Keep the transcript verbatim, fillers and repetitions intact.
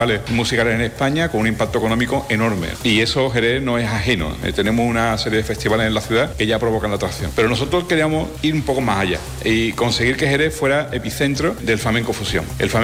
musicales en España con un impacto económico enorme, y eso Jerez no es ajeno. Eh, tenemos una serie de festivales en la ciudad que ya provocan la atracción, pero nosotros queríamos ir un poco más allá y conseguir que Jerez fuera epicentro del flamenco fusión. El flamenco